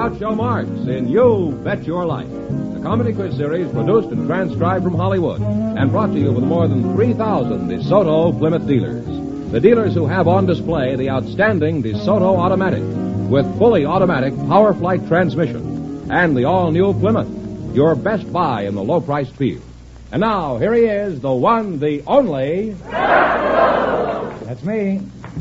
Groucho Marx in You Bet Your Life, the comedy quiz series produced and transcribed from Hollywood and brought to you with more than 3,000 DeSoto Plymouth dealers. The dealers who have on display the outstanding DeSoto Automatic with fully automatic Power Flight transmission and the all-new Plymouth, your best buy in the low-priced field. And now, here he is, the one, the only... That's me.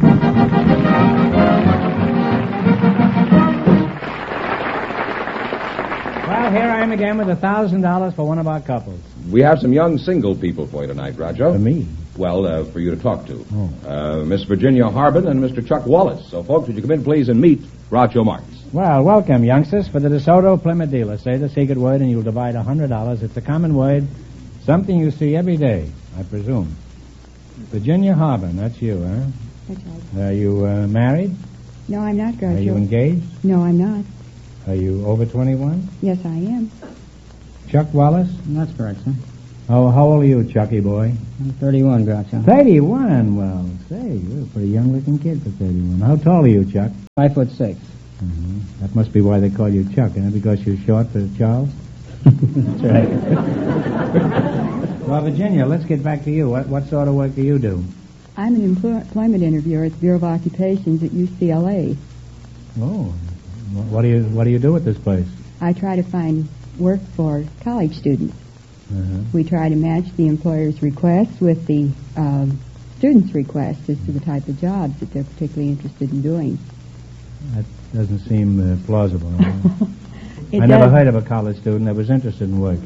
Well, here I am again with $1,000 for one of our couples. We have some young single people for you tonight, Groucho. For me? Well, for you to talk to. Miss Virginia Harbin and Mr. Chuck Wallace. So, folks, would you come in, please, and meet Groucho Marx. Well, welcome, youngsters, for the DeSoto Plymouth dealer. Say the secret word and you'll divide $100. It's a common word, something you see every day, I presume. Virginia Harbin, that's you, huh? That's right. Are you married? No, I'm not, Groucho. Are you engaged? No, I'm not. Are you over 21? Yes, I am. Chuck Wallace? That's correct, sir. How old are you, Chucky boy? I'm 31, Groucho. 31? Well, say, you're a pretty young-looking kid for 31. How tall are you, Chuck? 5'6". Mm-hmm. That must be why they call you Chuck, isn't it? Because you're short for Charles? That's right. Well, Virginia, let's get back to you. What sort of work do you do? I'm an employment interviewer at the Bureau of Occupations at UCLA. Oh, what do you do at this place? I try to find work for college students. Uh-huh. We try to match the employer's requests with the students' requests as to the type of jobs that they're particularly interested in doing. That doesn't seem plausible. I It never does. heard of a college student that was interested in work.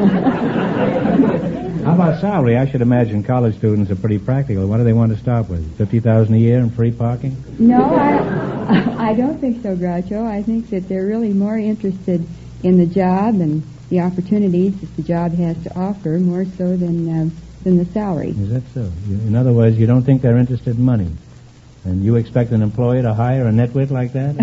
How about salary? I should imagine college students are pretty practical. What do they want to start with? $50,000 a year and free parking? No, I don't think so, Groucho. I think that they're really more interested in the job and the opportunities that the job has to offer, more so than the salary. Is that so? In other words, you don't think they're interested in money? And you expect an employer to hire a nitwit like that?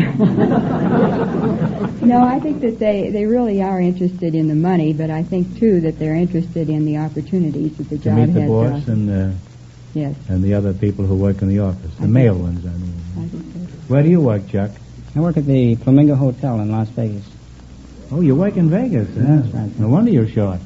No, I think that they really are interested in the money, but I think, too, that they're interested in the opportunities that the To job meet the has boss to offer. Yes, and the other people who work in the office. The male ones, I mean. I think so. Where do you work, Chuck? I work at the Flamingo Hotel in Las Vegas. Oh, you work in Vegas, huh? That's right. No wonder you're short.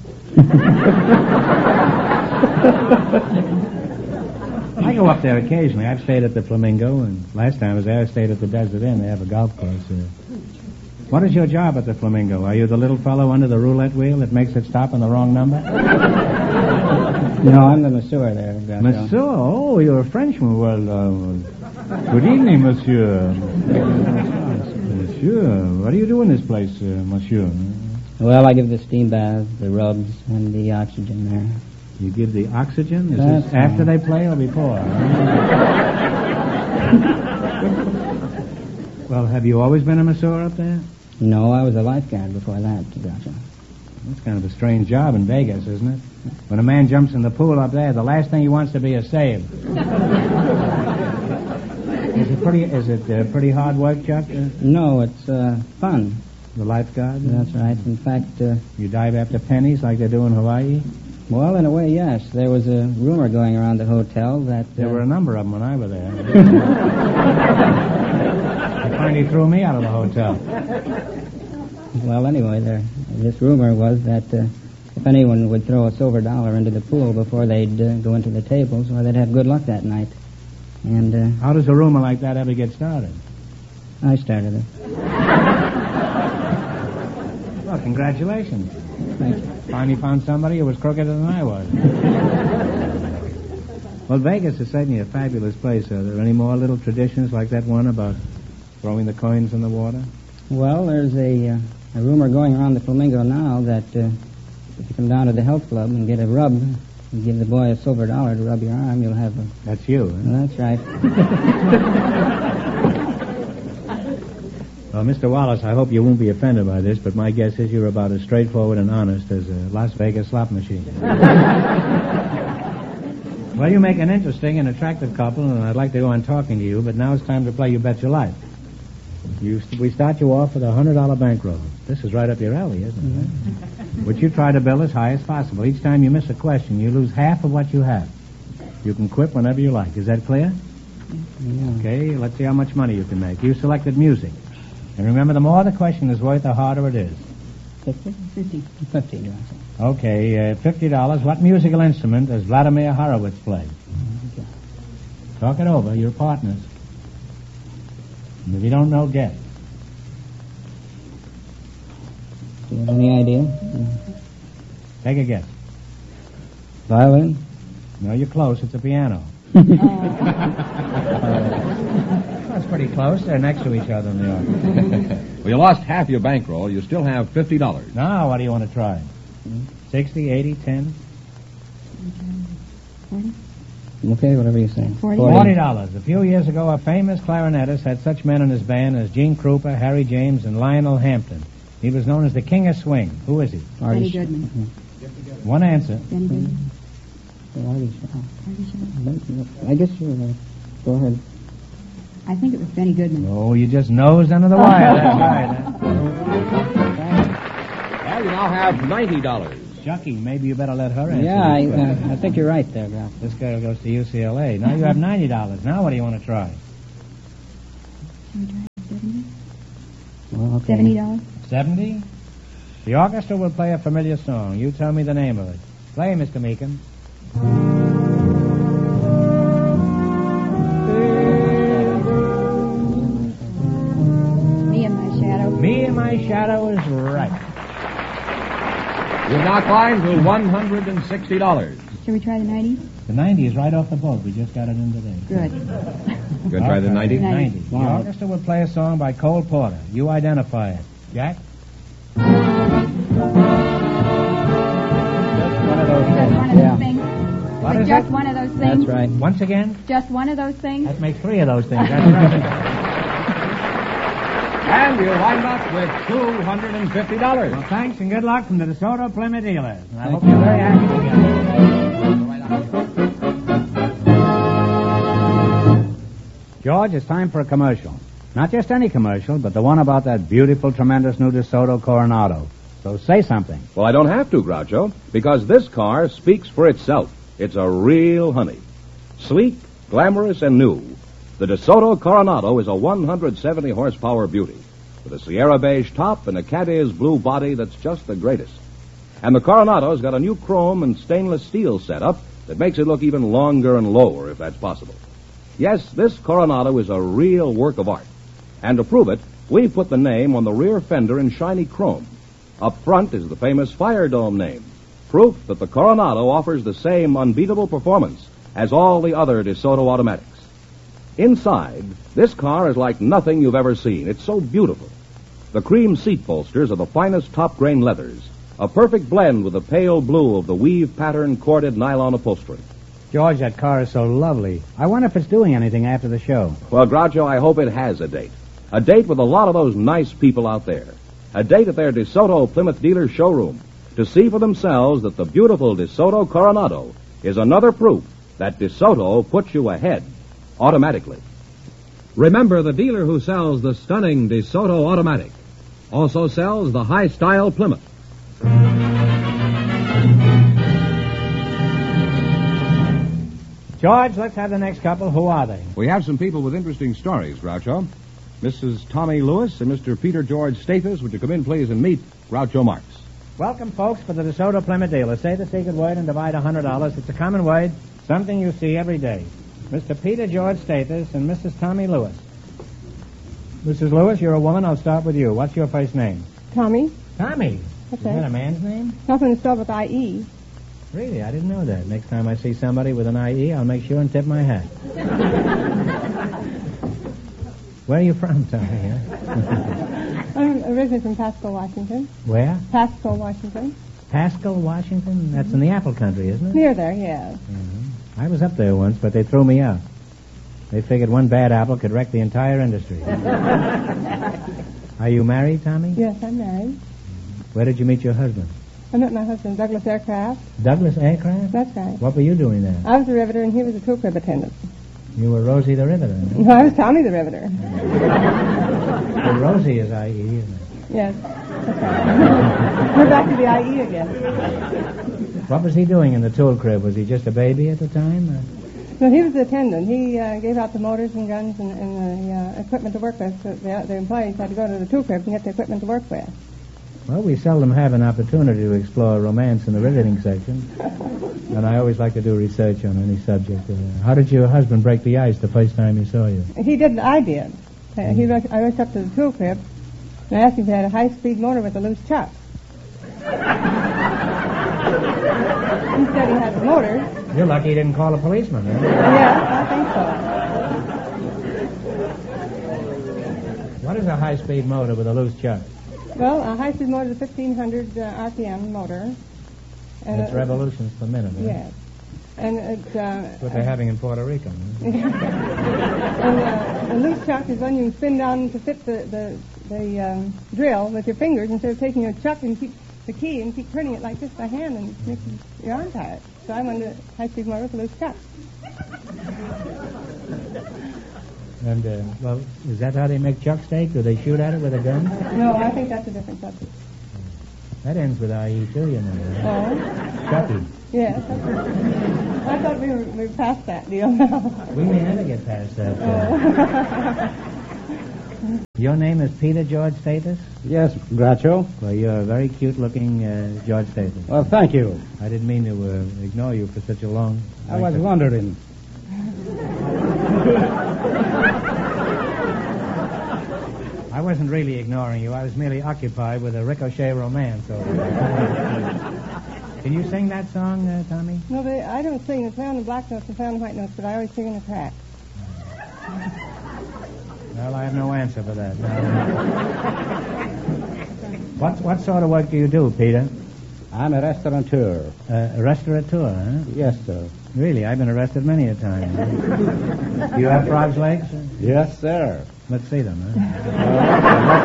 I go up there occasionally. I've stayed at the Flamingo, and last time I was there, I stayed at the Desert Inn. They have a golf course there. What is your job at the Flamingo? Are you the little fellow under the roulette wheel that makes it stop on the wrong number? No, I'm the masseur there, Groucho. Monsieur, oh, you're a Frenchman. Well, good evening, monsieur. Monsieur, what do you do in this place, monsieur? Well, I give the steam bath, the rubs, and the oxygen there. You give the oxygen? Is That's this after they play or before? Well, have you always been a masseur up there? No, I was a lifeguard before that, Groucho. That's kind of a strange job in Vegas, isn't it? When a man jumps in the pool up there, the last thing he wants to be is saved. Is it pretty hard work, Chuck? No, it's fun. The lifeguard? That's right. In fact, You dive after pennies like they do in Hawaii? well, in a way, yes. There was a rumor going around the hotel that... There were a number of them when I was there. They finally threw me out of the hotel. Well, anyway, this rumor was that if anyone would throw a silver dollar into the pool before they'd go into the tables, well, they'd have good luck that night. And How does a rumor like that ever get started? I started it. Well, congratulations. Thank you. Finally found somebody who was crookeder than I was. Well, Vegas is certainly a fabulous place. Are there any more little traditions like that one about throwing the coins in the water? Well, there's a rumor going around the Flamingo now that if you come down to the health club and get a rub, and give the boy a silver dollar to rub your arm, you'll have a... That's you, huh? Well, that's right. Well, Mr. Wallace, I hope you won't be offended by this, but my guess is you're about as straightforward and honest as a Las Vegas slot machine. Well, you make an interesting and attractive couple, and I'd like to go on talking to you, but now it's time to play You Bet Your Life. We start you off with a $100 bankroll. This is right up your alley, isn't it? Which you try to build as high as possible. Each time you miss a question, you lose half of what you have. You can quit whenever you like. Is that clear? Yeah. Okay, let's see how much money you can make. You selected music. And remember, the more the question is worth, the harder it is. 50? 50. 50, do I say? Okay, $50. What musical instrument does Vladimir Horowitz play? Talk it over. You're partners. And if you don't know, guess. Do you have any idea? Take a guess. Violin? No, you're close. It's a piano. That's pretty close. They're next to each other in the orchestra. Well, you lost half your bankroll. You still have $50. Now, what do you want to try? 60, 80, 10? 40? Okay, whatever you say. $40. A few years ago, a famous clarinetist had such men in his band as Gene Krupa, Harry James, and Lionel Hampton. He was known as the King of Swing. Who is he? Benny Goodman. One answer. Benny Goodman. Artie Shaw. I guess you're right. Go ahead. I think it was Benny Goodman. Oh, you just nosed under the wire. That's right. Well, you now have $90. Chucky, maybe you better let her answer. Yeah, I think you're right there, Ralph. This girl goes to UCLA. Now you have $90. Now what do you want to try? Can we try 70? Well, okay. $70? 70? The orchestra will play a familiar song. You tell me the name of it. Play, Mr. Meekin. Me and My Shadow. Me and My Shadow is right. You've now climbed to $160. Shall we try the 90? The 90 is right off the boat. We just got it in today. Good. You going to try the 90? 90. The Wow. orchestra will play a song by Cole Porter. You identify it. Jack? One of those Just things. one of those things. What But is just it? one of those things. That's right. Once again? Just one of those things. That makes 3 of those things. That's right. And you wind up with $250. Well, thanks and good luck from the DeSoto Plymouth dealers. And I Thank hope you. you're very happy together. George, it's time for a commercial. Not just any commercial, but the one about that beautiful, tremendous new DeSoto Coronado. So say something. Well, I don't have to, Groucho, because this car speaks for itself. It's a real honey. Sleek, glamorous, and new. The DeSoto Coronado is a 170-horsepower beauty with a Sierra beige top and a Cadiz blue body that's just the greatest. And the Coronado's got a new chrome and stainless steel setup that makes it look even longer and lower, if that's possible. Yes, this Coronado is a real work of art. And to prove it, we've put the name on the rear fender in shiny chrome. Up front is the famous Fire Dome name, proof that the Coronado offers the same unbeatable performance as all the other DeSoto automatics. Inside, this car is like nothing you've ever seen. It's so beautiful. The cream seat bolsters are the finest top-grain leathers, a perfect blend with the pale blue of the weave pattern corded nylon upholstery. George, that car is so lovely. I wonder if it's doing anything after the show. Well, Groucho, I hope it has a date. A date with a lot of those nice people out there. A date at their DeSoto Plymouth dealer showroom to see for themselves that the beautiful DeSoto Coronado is another proof that DeSoto puts you ahead automatically. Remember, the dealer who sells the stunning DeSoto automatic also sells the high-style Plymouth. George, let's have the next couple. Who are they? We have some people with interesting stories, Groucho. Mrs. Tommy Lewis and Mr. Peter George Stathis, would you come in, please, and meet Groucho Marx? Welcome, folks, for the DeSoto Plymouth dealer. Say the secret word and divide $100. It's a common word, something you see every day. Mr. Peter George Stathis and Mrs. Tommy Lewis. Mrs. Lewis, you're a woman. I'll start with you. What's your first name? Tommy. Tommy. What's Is that that? a man's name? Nothing spelled with I-E. Really? I didn't know that. Next time I see somebody with an IE, I'll make sure and tip my hat. Where are you from, Tommy? Huh? I'm originally from Pasco, Washington. Where? Pasco, Washington. Pasco, Washington? That's in the apple country, isn't it? Near there, yes. I was up there once, but they threw me out. They figured one bad apple could wreck the entire industry. Are you married, Tommy? Yes, I'm married. Where did you meet your husband? I met my husband, Douglas Aircraft. Douglas Aircraft? That's right. What were you doing there? I was the riveter, and he was a tool crib attendant. You were Rosie the Riveter. Huh? No, I was Tommy the riveter. Well, Rosie is IE, isn't it? Yes. That's right. We're back to the IE again. What was he doing in the tool crib? Was he just a baby at the time? No, he was the attendant. He gave out the motors and guns and the equipment to work with. So the employees had to go to the tool cribs and get the equipment to work with. Well, we seldom have an opportunity to explore romance in the riveting section. And I always like to do research on any subject. How did your husband break the ice the first time he saw you? He did. I did. I rushed up to the tool crib and I asked him if he had a high-speed motor with a loose chuck. He said he had the motor. You're lucky he didn't call a policeman, huh? Yes, I think so. What is a high-speed motor with a loose chuck? Well, a high-speed motor is a 1,500 RPM motor. And it's revolutions per minute, huh? Yes. And it's... what they're having in Puerto Rico, huh? And a loose chuck is when you spin down to fit the drill with your fingers instead of taking your chuck and keep the key and keep turning it like this by hand and making your arm tired. So I wanted a high-speed motor with a loose chuck. And, well, is that how they make chuck steak? Do they shoot at it with a gun? No, I think that's a different subject. That ends with IE too, you know. Oh? Chucky. Yes. I thought we were past that deal now. We may never get past that. Your name is Peter George Status? Yes, Groucho. Well, you're a very cute-looking George Status. Well, thank you. I didn't mean to ignore you for such a long... I was wondering. I wasn't really ignoring you. I was merely occupied with a ricochet romance. Can you sing that song, Tommy? No, I don't sing. They play on the black notes and play on the white notes, but I always sing in the track. Well, I have no answer for that. What sort of work do you do, Peter? I'm a restaurateur. A restaurateur, huh? Yes, sir. Really? I've been arrested many a time. Do you have frog's legs? Yes, sir. Let's see them, huh? That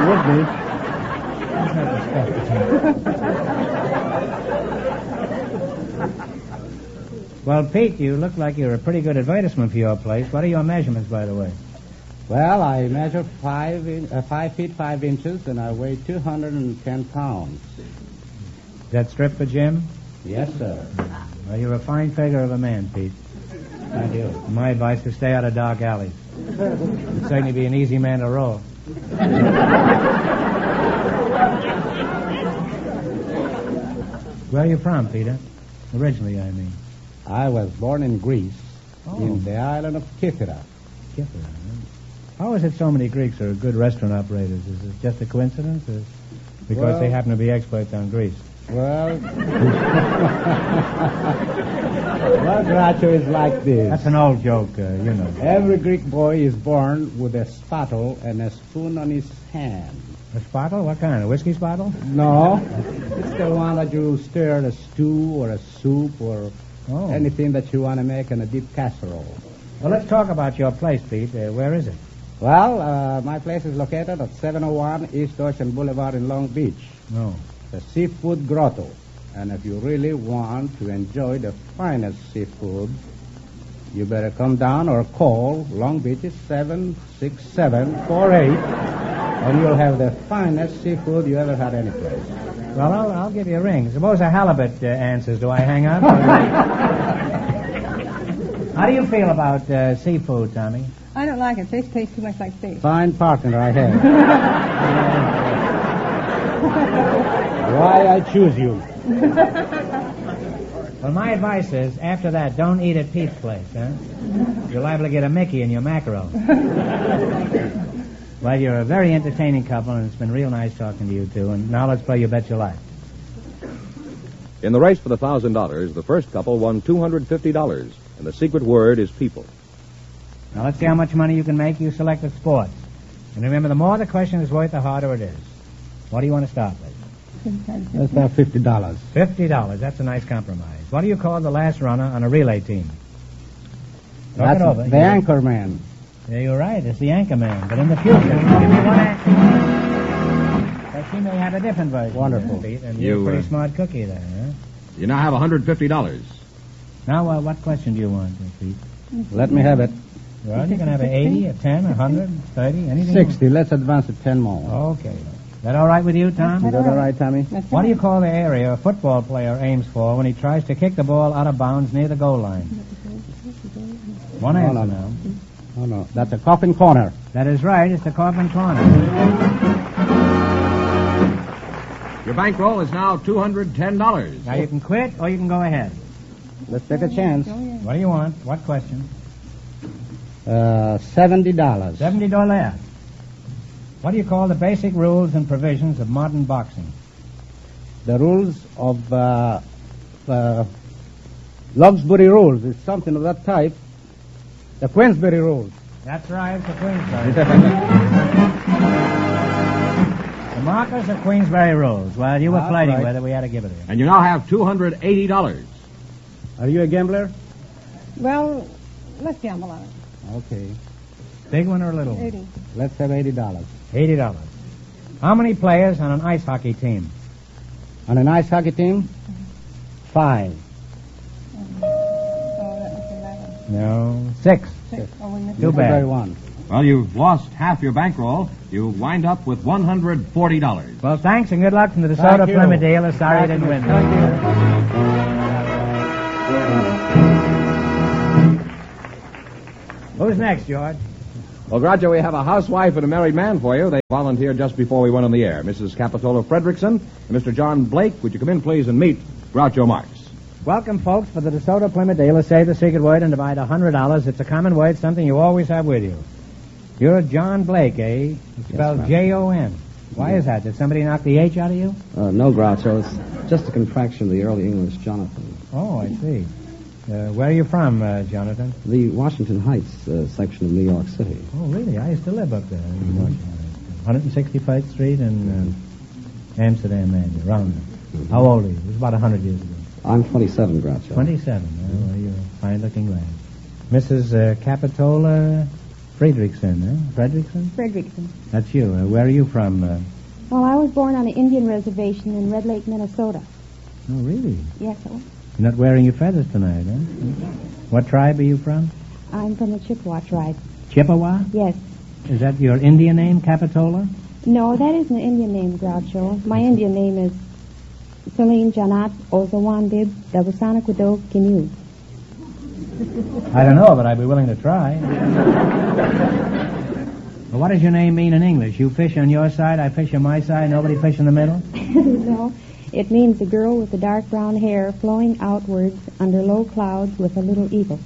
would be. Well, Pete, you look like you're a pretty good advertisement for your place. What are your measurements, by the way? Well, I measure 5 feet 5 inches, and I weigh 210 pounds. Is that strip for Jim? Yes, sir. Well, you're a fine figure of a man, Pete. Thank you. My advice is stay out of dark alleys. You'd certainly be an easy man to roll. Where are you from, Peter? Originally, I mean. I was born in Greece, in the island of Kythera. Kythera, huh? How is it so many Greeks are good restaurant operators? Is it just a coincidence, or because they happen to be experts on Greece? Well, Groucho is like this. That's an old joke, you know. Every Greek boy is born with a spattle and a spoon on his hand. A spattle? What kind? A whiskey spattle? No. It's the one that you stir a stew or a soup or anything that you want to make in a deep casserole. Well, let's talk about your place, Pete. Where is it? Well, my place is located at 701 East Ocean Boulevard in Long Beach. Oh. The Seafood Grotto. And if you really want to enjoy the finest seafood, you better come down or call Long Beach 76748, and you'll have the finest seafood you ever had anyplace. Well, I'll give you a ring. Suppose a halibut answers. Do I hang up? How do you feel about seafood, Tommy? I don't like it. Fish tastes too much like steak. Fine partner I have. Why I choose you. Well, my advice is, after that, don't eat at Pete's place, huh? You're liable to get a Mickey in your mackerel. Well, you're a very entertaining couple, and it's been real nice talking to you two. And now let's play You Bet Your Life. In the race for the $1,000, the first couple won $250, and the secret word is people. Now let's see how much money you can make. You select the sports. And remember, the more the question is worth, the harder it is. What do you want to start with? Let's have $50. $50. That's a nice compromise. What do you call the last runner on a relay team? That's the anchor man. Yeah, you're right. It's the anchor man. But in the future, give me one anchor. But she may have a different version. Wonderful. Pete, and you're a pretty smart cookie there, huh? You now have $150. Now, what question do you want, Pete? Let me have it. Well, you can have an 80, a 10, a 100, 30, anything. 60. Let's advance it 10 more. Okay. Is that all right with you, Tom? Is that all right, Tommy? What do you call the area a football player aims for when he tries to kick the ball out of bounds near the goal line? One answer no. now. Oh, no. That's a coffin corner. That is right. It's the Coffin Corner. Your bankroll is now $210. Now you can quit or you can go ahead. Let's take a chance. What do you want? What question? $70. $70. What do you call the basic rules and provisions of modern boxing? The rules of Logsbury rules. It's something of that type. The Queensberry rules. That's right, it's the Queensberry. The markers are Queensberry rules. Well, you were That's fighting right. with it. We had to give it to you. And you now have $280. Are you a gambler? Well, let's gamble on it. Okay. Big one or a little one? 80. Let's have $80. $80. How many players on an ice hockey team? On an ice hockey team? 5. No. 6. Oh, we missed Too it. bad. Very one. Well, you've lost half your bankroll. You wind up with $140. Well, thanks and good luck from the DeSoto Thank you. Plymouth dealer. Sorry you didn't win. Thank Who's next, George? Well, Groucho, we have a housewife and a married man for you. They volunteered just before we went on the air. Mrs. Capitola Fredrickson and Mr. John Blake. Would you come in, please, and meet Groucho Marx? Welcome, folks, for the DeSoto Plymouth dealer. Say the secret word and divide $100. It's a common word, something you always have with you. You're John Blake, eh? It's spelled ma'am. J-O-N. Why is that? Did somebody knock the H out of you? No, Groucho. It's just a contraction of the early English Jonathan. Oh, I see. Where are you from, Jonathan? The Washington Heights section of New York City. Oh, really? I used to live up there in Washington. 165th Street in Amsterdam, maybe, around there. How old are you? It was about 100 years ago. I'm 27, Groucho. 27. Well, you're a fine-looking lad. Mrs. Capitola Fredrickson, eh? Fredrickson? Fredrickson. That's you. Where are you from? Well, I was born on an Indian reservation in Red Lake, Minnesota. Oh, really? Yes, sir. You're not wearing your feathers tonight, eh? What tribe are you from? I'm from the Chippewa tribe. Chippewa? Yes. Is that your Indian name, Capitola? No, that isn't an Indian name, Groucho. My Indian name is Celine Janat Ozawandib Davasanakudo Kinu. I don't know, but I'd be willing to try. Well, what does your name mean in English? You fish on your side, I fish on my side, nobody fish in the middle? No, it means a girl with the dark brown hair flowing outwards under low clouds with a little eagle.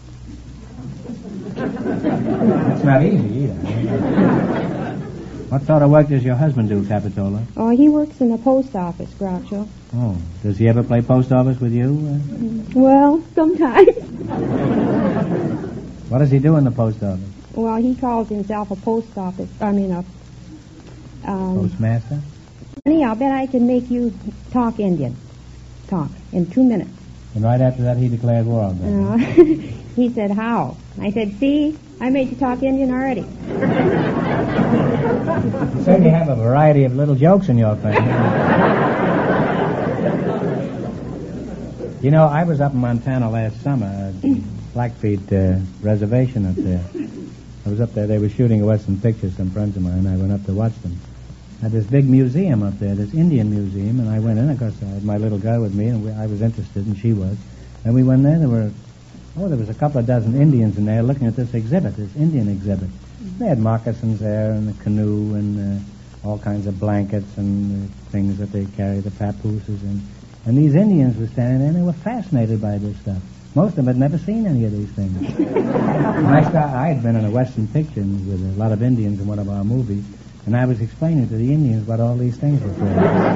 That's not easy either. What sort of work does your husband do, Capitola? Oh, he works in the post office, Groucho. Oh, does he ever play post office with you? Well, sometimes. What does he do in the post office? Well, he calls himself a post office. Postmaster? Honey, I'll bet I can make you talk Indian. Talk in 2 minutes. And right after that, he declared war on them. He said, how? I said, see, I made you talk Indian already. You certainly have a variety of little jokes in your family. You know, I was up in Montana last summer, Blackfeet Reservation up there. I was up there. They were shooting a Western picture, some friends of mine. I went up to watch them. Had this big museum up there, this Indian museum, and I went in. Of course, I had my little girl with me, and I was interested, and she was. And we went there. There was a couple of dozen Indians in there looking at this exhibit, this Indian exhibit. They had moccasins there, and a canoe, and all kinds of blankets and things that they carry, the papooses, and these Indians were standing there, and they were fascinated by this stuff. Most of them had never seen any of these things. And I had been in a Western picture with a lot of Indians in one of our movies, and I was explaining to the Indians what all these things were for.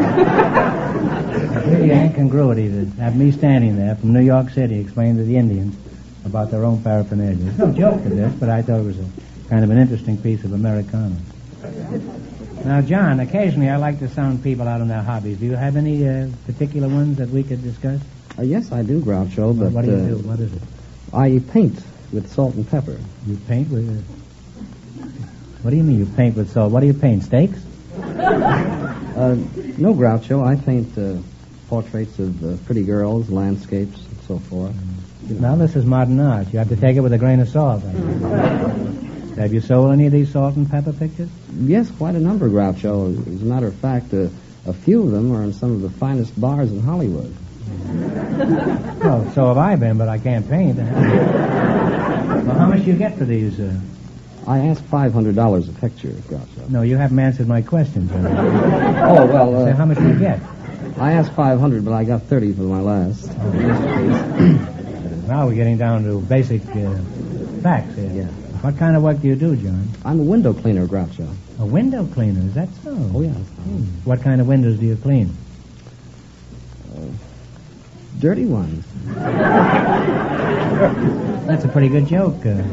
It's really an incongruity to have me standing there from New York City explaining to the Indians about their own paraphernalia. There's no joke to this, but I thought it was a kind of an interesting piece of Americana. Now, John, occasionally I like to sound people out on their hobbies. Do you have any particular ones that we could discuss? Yes, I do, Groucho, but... What do you do? What is it? I paint with salt and pepper. You paint with... What do you mean you paint with salt? What do you paint, steaks? No, Groucho, I paint portraits of pretty girls, landscapes, and so forth. Now, this is modern art. You have to take it with a grain of salt. Have you sold any of these salt and pepper pictures? Yes, quite a number, Groucho. As a matter of fact, a few of them are in some of the finest bars in Hollywood. Well, so have I been, but I can't paint. Well, how much do you get for these? I asked $500 a picture, Groucho. No, you haven't answered my question, John. Oh, well, Say, how much do you get? I asked $500, but I got $30 for my last. Now we're getting down to basic facts here. Yeah. What kind of work do you do, John? I'm a window cleaner, Groucho. A window cleaner, is that so? Oh, yeah. What kind of windows do you clean? Dirty ones. That's a pretty good joke.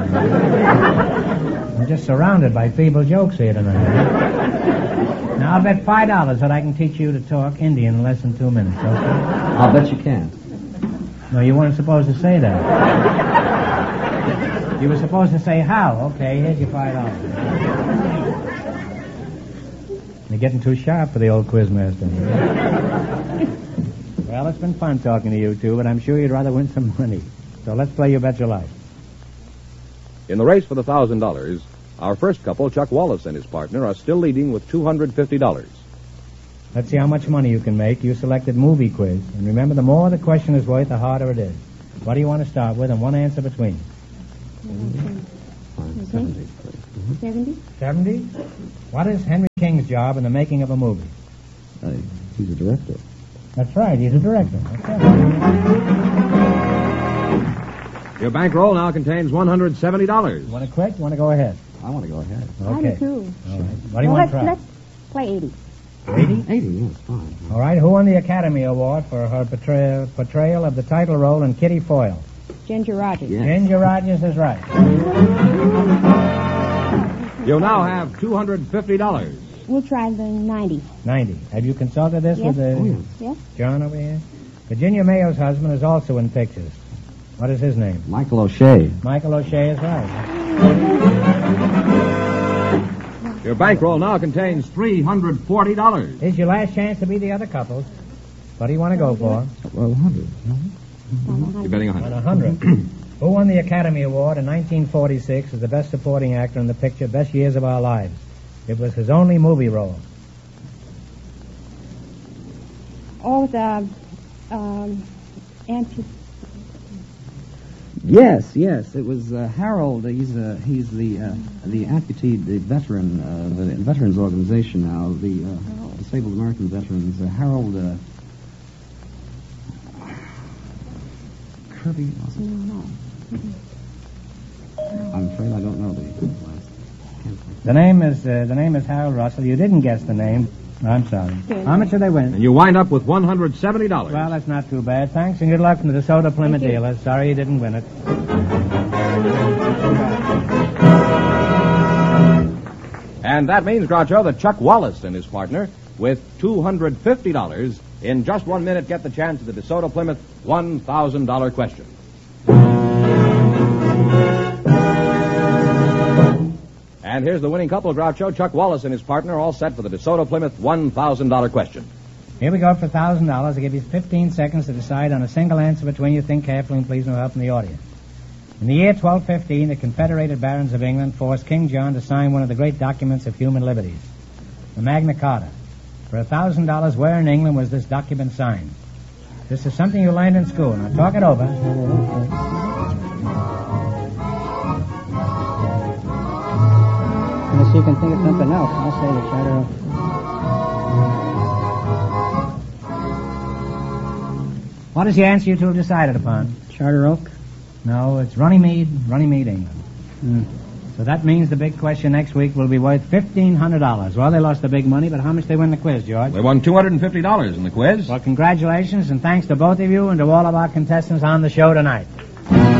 I'm just surrounded by feeble jokes here tonight. Now, I'll bet $5 that I can teach you to talk Indian in less than 2 minutes, okay? I'll bet you can't. No, you weren't supposed to say that. You were supposed to say how. Okay, here's your $5. You're getting too sharp for the old quizmaster. Well, it's been fun talking to you two, but I'm sure you'd rather win some money. So let's play You Bet Your Life. In the race for the $1,000, our first couple, Chuck Wallace and his partner, are still leading with $250. Let's see how much money you can make. You selected movie quiz. And remember, the more the question is worth, the harder it is. What do you want to start with, and one answer between? 70, please. 70? 70? What is Henry King's job in the making of a movie? He's a director. That's right, he's a director. Okay. Your bankroll now contains $170. You want to quit? You want to go ahead? I want to go ahead. Okay. I do, too. All right. What do you want to try? Let's play 80. 80? 80, yes, fine. All right. Who won the Academy Award for her portrayal of the title role in Kitty Foyle? Ginger Rogers. Yes. Ginger Rogers is right. You now have $250. We'll try the 90. 90. Have you consulted this Yes. with Yes? John over here? Virginia Mayo's husband is also in pictures. What is his name? Michael O'Shea. Michael O'Shea is right. Your bankroll now contains $340. Here's your last chance to be the other couples. What do you want to go for? Well, 100. You're betting On 100. 100. Who won the Academy Award in 1946 as the best supporting actor in the picture Best Years of Our Lives? It was his only movie role. Oh, the, anti... Yes, it was Harold. He's the amputee, the veteran, the veterans organization now, the disabled American veterans. Harold Kirby. Was it? No. I'm afraid I don't know the last. The name is Harold Russell. You didn't guess the name. I'm sorry. How much did they win? And you wind up with $170. Well, that's not too bad. Thanks and good luck from the DeSoto Plymouth Thank you. dealers. Sorry you didn't win it. And that means, Groucho, that Chuck Wallace and his partner, with $250, in just 1 minute get the chance of the DeSoto Plymouth $1,000 question. And here's the winning couple, Groucho, Chuck Wallace and his partner, all set for the DeSoto Plymouth $1,000 question. Here we go for $1,000. I'll give you 15 seconds to decide on a single answer between you. Think carefully and please no help from the audience. In the year 1215, the Confederated Barons of England forced King John to sign one of the great documents of human liberties, the Magna Carta. For $1,000, where in England was this document signed? This is something you learned in school. Now talk it over. Unless you can think of something else, I'll say the Charter Oak. What is the answer you two have decided upon? Charter Oak? No, it's Runnymede, England. So that means the big question next week will be worth $1,500. Well, they lost the big money, but how much they win the quiz, George? They won $250 in the quiz. Well, congratulations, and thanks to both of you and to all of our contestants on the show tonight.